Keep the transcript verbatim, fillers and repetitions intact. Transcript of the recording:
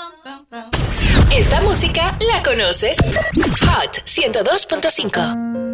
Esta música la conoces. Hot ciento dos punto cinco.